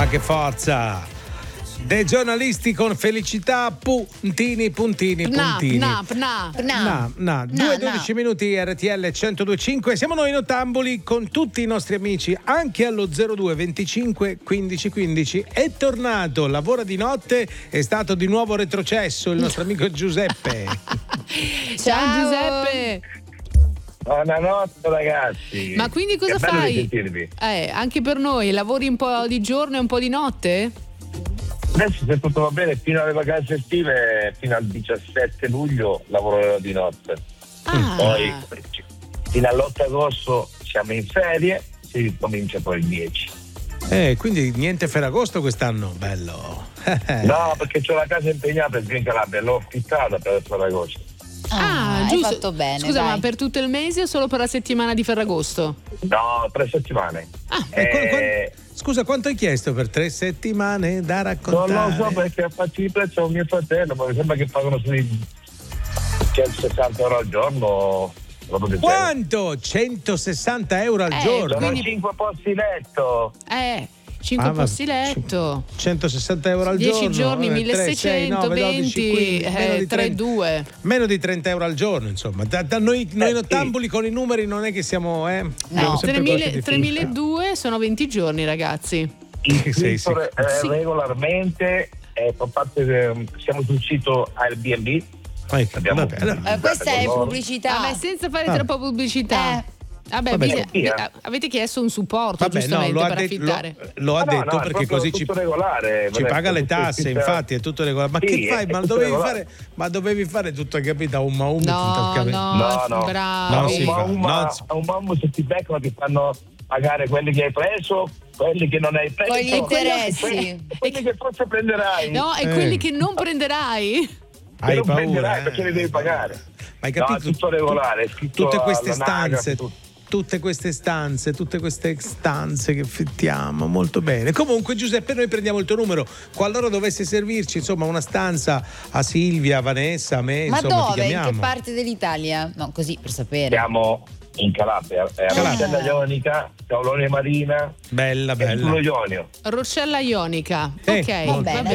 Ma che forza! Dei giornalisti con felicità, puntini. 2:12 minuti, RTL 102.5. Siamo noi in Ottamboli con tutti i nostri amici, anche allo 02 25 15 15. È tornato, lavora di notte, è stato di nuovo retrocesso il nostro amico Giuseppe. Ciao Giuseppe. Buonanotte ragazzi. Ma quindi cosa fai? Anche per noi, lavori un po' di giorno e un po' di notte? Adesso se tutto va bene fino alle vacanze estive, fino al 17 luglio lavorerò di notte. Poi fino all'8 agosto siamo in ferie, si comincia poi il 10. Quindi niente Ferragosto quest'anno, bello. No, perché c'ho la casa impegnata in Calabria, l'ho affittata per Ferragosto. Giusto. Hai fatto bene. Scusa, dai. ma per tutto il mese o solo per la settimana di Ferragosto? No, 3 settimane. Scusa, quanto hai chiesto per 3 settimane da raccontare? Non lo so perché ha fatto i prezzi a mio fratello, ma mi sembra che pagano sui 160 euro al giorno. Quanto? 160 euro al giorno? Sono 5 posti letto. 5 posti letto. 160 euro al 10 giorno. 10 giorni, 3, 1620, 6, 9, 12, 3,2. Meno di 30 euro al giorno, insomma. Da noi nottambuli con i numeri non è che siamo. No, 3.200 sono 20 giorni, ragazzi. Regolarmente, siamo sul sito Airbnb. Questa è pubblicità. Vabbè, senza fare troppa pubblicità. Avete chiesto un supporto giustamente per affittare. Lo ha detto perché così ci paga le tasse, infatti è tutto regolare. Ma che fai? Ma dovevi fare tutto, capito? Un No, bravi. Un mammo se ti beccano ti fanno pagare quelli che hai preso, quelli che non hai preso, con gli interessi, quelli che forse prenderai. No, e quelli che non prenderai. Che non prenderai perché li devi pagare. Ma hai capito? Tutto regolare, tutte queste stanze che affittiamo, molto bene. Comunque Giuseppe, noi prendiamo il tuo numero qualora dovesse servirci, insomma, una stanza a Silvia, a Vanessa, a me. Ma insomma, dove? ti chiamiamo. In che parte dell'Italia? No, così per sapere. Siamo in Calabria, a Roccella Ionica, Caulonia Marina. Bella. Sullo Ionio. Roccella Ionica. Ok, va bene.